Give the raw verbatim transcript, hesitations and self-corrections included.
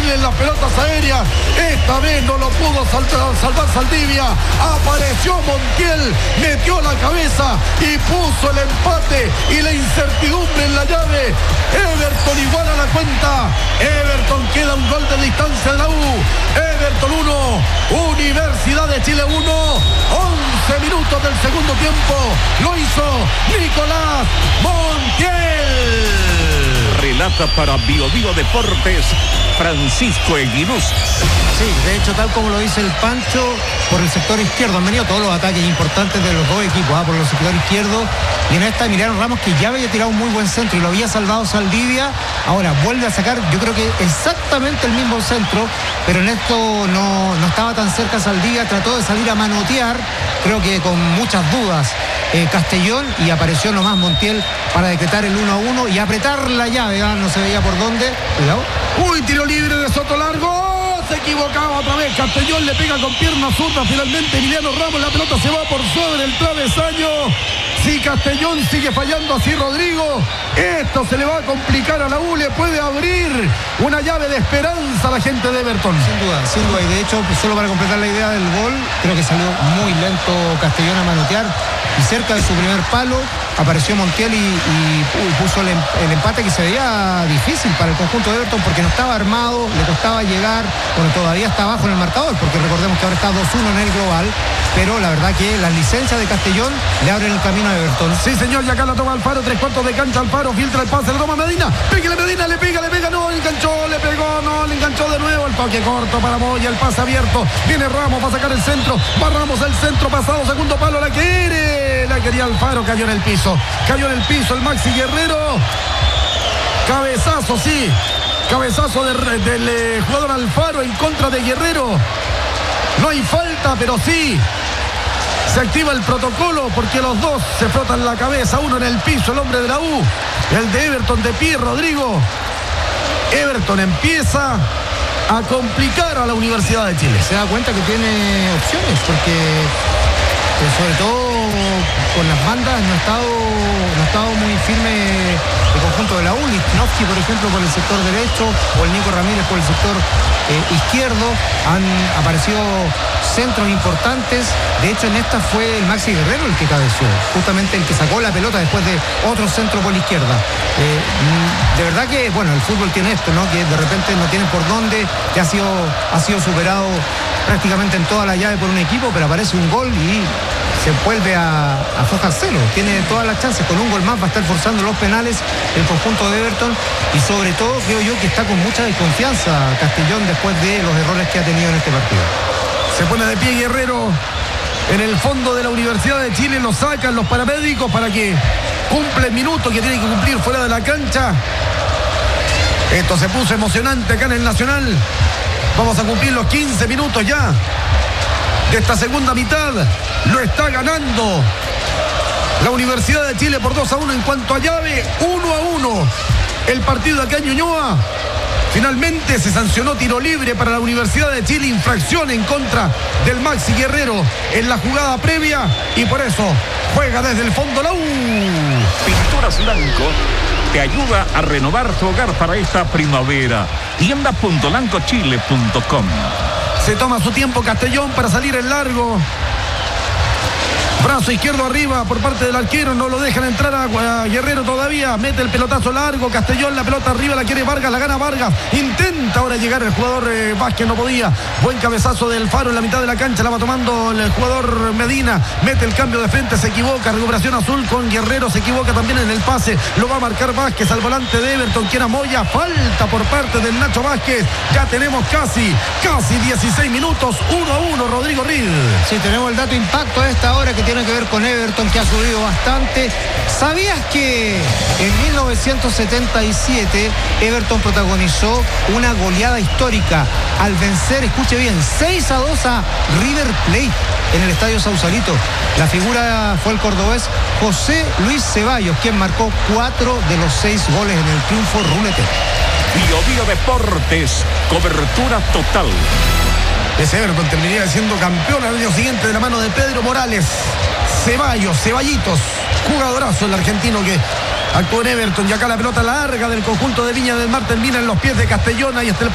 Chile en las pelotas aéreas. Esta vez no lo pudo saltar, salvar Saldivia. Apareció Montiel, metió la cabeza y puso el empate y la incertidumbre en la llave. Everton iguala la cuenta. Everton queda un gol de distancia de la U. Everton uno, Universidad de Chile uno. once minutos del segundo tiempo. Lo hizo Nicolás Montiel. Relata para Bio Bio Deportes Francisco Eguinuz. Sí, de hecho, tal como lo dice el Pancho, por el sector izquierdo han venido todos los ataques importantes de los dos equipos, ¿ah? Por el sector izquierdo, y en esta Emiliano Ramos, que ya había tirado un muy buen centro y lo había salvado Saldivia, ahora vuelve a sacar, yo creo que exactamente el mismo centro, pero en esto no, no estaba tan cerca Saldivia, trató de salir a manotear, creo que con muchas dudas, eh, Castellón, y apareció nomás Montiel para decretar el uno a uno y apretar la llave, ¿ah? No se veía por dónde. Cuidado. Uy, tiro libre de Soto Largo. Se equivocaba otra vez. Castellón le pega con pierna zurda. Finalmente Emiliano Ramos, la pelota se va por sobre el travesaño. Si Castellón sigue fallando así, Rodrigo, esto se le va a complicar a la U. Le puede abrir una llave de esperanza a la gente de Everton. Sin duda, sin duda. Y de hecho, solo para completar la idea del gol, creo que salió muy lento Castellón a manotear. Y cerca de su primer palo apareció Montiel y, y puso el, el empate, que se veía difícil para el conjunto de Everton porque no estaba armado, le costaba llegar. Bueno, todavía está abajo en el marcador porque recordemos que ahora está dos uno en el global, pero la verdad que las licencias de Castellón le abren el camino a Everton. Sí, señor, y acá la toma Alfaro, tres cuartos de cancha. Alfaro filtra el pase, le toma Medina, pégale Medina, le pega, le pega, no, enganchó, le pegó, no, le enganchó de nuevo, el toque corto para Moya, el pase abierto, viene Ramos para sacar el centro, va Ramos el centro, pasado, segundo palo, la quiere, la quería Alfaro, cayó en el piso, cayó en el piso el Maxi Guerrero, cabezazo, sí, cabezazo de, del eh, jugador Alfaro en contra de Guerrero, no hay falta, pero sí, se activa el protocolo porque los dos se frotan la cabeza, uno en el piso, el hombre de la U, el de Everton de pie, Rodrigo. Everton empieza a complicar a la Universidad de Chile. Se da cuenta que tiene opciones porque eh, sobre todo con las bandas no ha estado, no ha estado muy firme el conjunto de la U. Lichnowsky, por ejemplo, por el sector derecho, o el Nico Ramírez por el sector eh, izquierdo. Han aparecido centros importantes. De hecho, en esta fue el Maxi Guerrero el que cabeció, justamente el que sacó la pelota después de otro centro por la izquierda. Eh, de verdad que, bueno, el fútbol tiene esto, ¿no? Que de repente no tienen por dónde, que ha sido, ha sido superado prácticamente en toda la llave por un equipo, pero aparece un gol y se vuelve a, a aflojárselo. Tiene todas las chances. Con un gol más va a estar forzando los penales el conjunto de Everton, y sobre todo creo yo que está con mucha desconfianza Castellón después de los errores que ha tenido en este partido. Se pone de pie Guerrero en el fondo de la Universidad de Chile, lo sacan los paramédicos para que cumpla el minuto que tiene que cumplir fuera de la cancha. Esto se puso emocionante acá en el Nacional. Vamos a cumplir los quince minutos ya de esta segunda mitad. Lo está ganando la Universidad de Chile por dos a uno en cuanto a llave, uno a uno. El partido acá en Ñuñoa. Finalmente se sancionó tiro libre para la Universidad de Chile, infracción en contra del Maxi Guerrero en la jugada previa, y por eso juega desde el fondo la U. Pinturas Blanco te ayuda a renovar tu hogar para esta primavera. tienda punto blanco chile punto com. Se toma su tiempo Castellón para salir en largo. Brazo izquierdo arriba por parte del arquero, no lo dejan entrar a, a Guerrero todavía, mete el pelotazo largo, Castellón, la pelota arriba, la quiere Vargas, la gana Vargas, intenta ahora llegar el jugador eh, Vázquez, no podía, buen cabezazo del Faro en la mitad de la cancha, la va tomando el jugador Medina, mete el cambio de frente, se equivoca, recuperación azul con Guerrero, se equivoca también en el pase, lo va a marcar Vázquez al volante de Everton, quien era Moya, falta por parte del Nacho Vázquez, ya tenemos casi, casi dieciséis minutos, uno a uno, Rodrigo Reed. Sí, tenemos el dato impacto a esta hora que tiene que ver con Everton, que ha subido bastante. ¿Sabías que en mil novecientos setenta y siete Everton protagonizó una goleada histórica al vencer, escuche bien, seis a dos a River Plate en el Estadio Sausalito? La figura fue el cordobés José Luis Ceballos, quien marcó cuatro de los seis goles en el triunfo ruletero. Bio Bio Deportes, cobertura total. Ese Everton terminaría siendo campeón al año siguiente de la mano de Pedro Morales. Ceballos, Ceballitos, jugadorazo el argentino que actuó en Everton, y acá la pelota larga del conjunto de Viña del Mar termina en los pies de Castellón, ahí está el